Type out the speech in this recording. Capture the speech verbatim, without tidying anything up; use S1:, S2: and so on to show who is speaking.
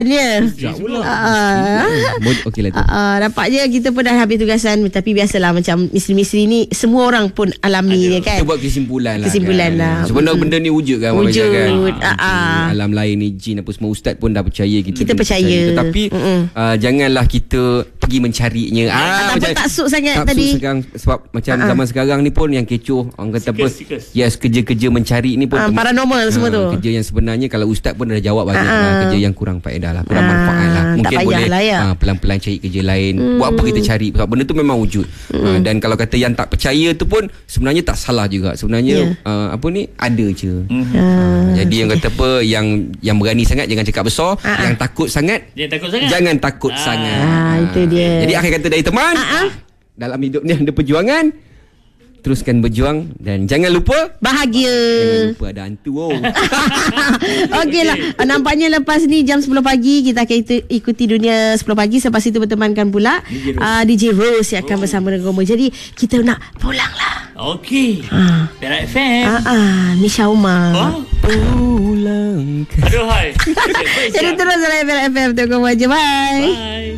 S1: Dia.
S2: Sekejap pula.
S1: Ah.
S2: Okey lah tu.
S1: Uh, nampaknya kita pun dah habis tugasan. Tapi biasalah macam misteri-misteri ni semua orang pun alami dia kan.
S2: Kita buat kesimpulan lah.
S1: Kesimpulan
S2: kan.
S1: lah.
S2: Sebenarnya benda ni wujud kan.
S1: Wujud.
S2: Kan?
S1: Uh, uh.
S2: Alam lain ni jin apa semua. Ustaz pun dah percaya kita.
S1: Kita percaya.
S2: Tetapi uh, janganlah kita pergi mencarinya.
S1: Ah,
S2: ah,
S1: macam tak suk sangat
S2: tak
S1: tadi.
S2: Sekarang, sebab macam uh-huh. zaman sekarang ni pun yang kecoh. Orang kata apa. Yes, kerja-kerja mencari ni pun.
S1: Uh, paranormal uh, semua tu.
S2: Kerja yang sebenarnya kalau ustaz pun dah jawab banyak
S1: uh,
S2: lah. Kerja yang kurang faedah lah. Kurang
S1: uh,
S2: manfaat lah. Mungkin boleh
S1: lah ya.
S2: uh, pelan-pelan cari kerja lain. Hmm. Buat apa kita cari. Sebab benda tu memang wujud. Hmm. Uh, dan kalau kata yang tak percaya tu pun sebenarnya tak salah juga. Sebenarnya yeah. uh, apa ni ada je. Hmm. Uh, jadi yang kata apa, yang yang berani sangat jangan cakap besar. Uh, yang takut sangat,
S3: jangan takut sangat.
S2: Jangan takut
S3: uh,
S2: sangat.
S1: Ah, itu dia.
S2: Jadi akhir kata dari teman,
S1: uh, uh.
S2: dalam hidup ni ada perjuangan. Teruskan berjuang dan jangan lupa
S1: bahagia.
S2: Jangan lupa ada hantu. Oh.
S1: Okeylah. Nampaknya lepas ni jam sepuluh pagi kita akan ikuti dunia sepuluh pagi. Selepas itu bertemankan pula D J Rose, uh, D J Rose yang akan oh. bersama dengan Gomo. Jadi kita nak pulang lah.
S3: Okey.
S1: Uh.
S3: Perak F M.
S1: Ah, uh, Misha Umar.
S3: Oh.
S2: Pulang.
S3: Aduh hai.
S1: Jadi terus dalam Perak F M. Tunggu aja. Bye.
S3: Bye.